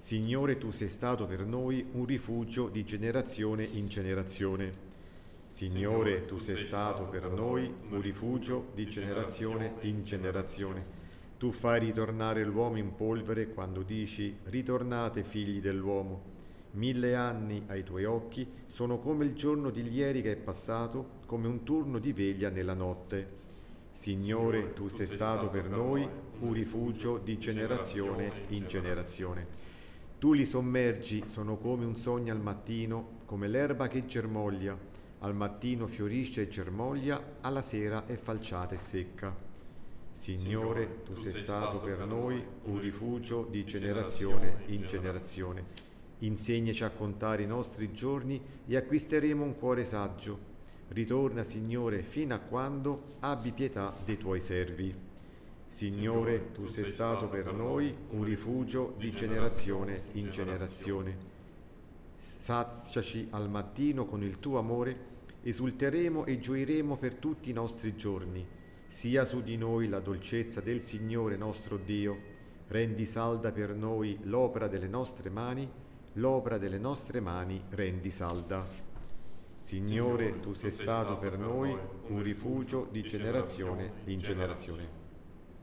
Signore, tu sei stato per noi un rifugio di generazione in generazione. Signore, tu sei stato per noi un rifugio di generazione in generazione. Tu fai ritornare l'uomo in polvere quando dici: ritornate figli dell'uomo. 1000 anni ai tuoi occhi sono come il giorno di ieri che è passato, come un turno di veglia nella notte. Signore, tu sei stato per noi un rifugio di generazione in generazione. Tu li sommergi, sono come un sogno al mattino, come l'erba che germoglia. Al mattino fiorisce e germoglia, alla sera è falciata e secca. Signore, tu sei stato per noi un rifugio di generazione in generazione. Insegnaci a contare i nostri giorni e acquisteremo un cuore saggio. Ritorna, Signore, fino a quando abbi pietà dei tuoi servi. Signore, tu sei stato per noi un rifugio di generazione in generazione. Saziaci al mattino con il tuo amore, esulteremo e gioiremo per tutti i nostri giorni. Sia su di noi la dolcezza del Signore nostro Dio. Rendi salda per noi l'opera delle nostre mani, l'opera delle nostre mani rendi salda. Signore, tu sei stato per noi un rifugio di generazione in generazione.